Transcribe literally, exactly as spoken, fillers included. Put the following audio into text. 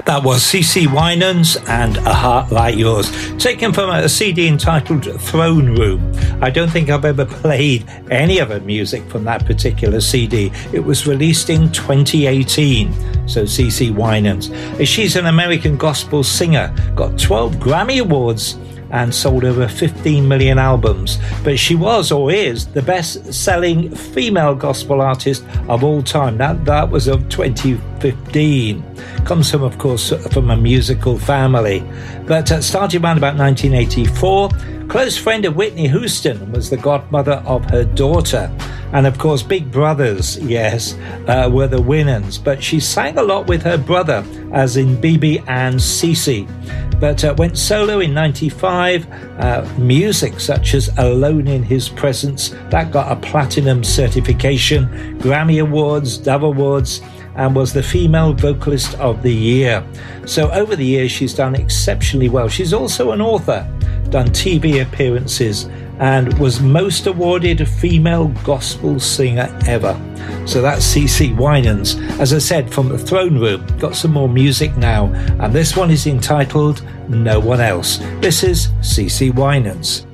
That was CeCe Winans and A Heart Like Yours, taken from a C D entitled Throne Room. I don't think I've ever played any of her music from that particular C D. It was released in twenty eighteen, so CeCe Winans. She's an American gospel singer, got twelve Grammy Awards and sold over fifteen million albums. But she was, or is, the best-selling female gospel artist of all time. That, that was of twenty fifteen. Comes from, of course, from a musical family. But uh, started around about nineteen eighty-four. Close friend of Whitney Houston, was the godmother of her daughter. And of course, Big Brothers, yes, uh, were the winners. But she sang a lot with her brother, as in B B and CeCe. But uh, went solo in ninety-five. Uh, music such as Alone in His Presence, that got a platinum certification, Grammy Awards, Dove Awards, and was the Female Vocalist of the Year. So over the years, she's done exceptionally well. She's also an author, done T V appearances, and was most awarded female gospel singer ever. So that's CeCe Winans. As I said, from the Throne Room. Got some more music now, and this one is entitled No One Else. This is CeCe Winans.